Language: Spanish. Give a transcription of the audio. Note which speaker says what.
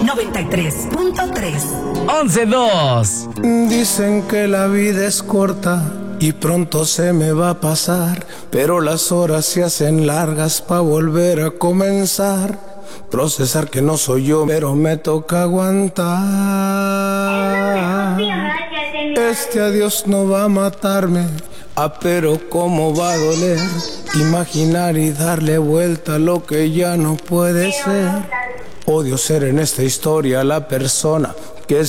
Speaker 1: 93.3.
Speaker 2: 11-2.
Speaker 3: Dicen que la vida es corta y pronto se me va a pasar, pero las horas se hacen largas pa' volver a comenzar. Procesar que no soy yo, pero me toca aguantar. Este adiós no va a matarme, pero cómo va a doler. Imaginar y darle vuelta a lo que ya no puede ser. Odio ser en esta historia la persona que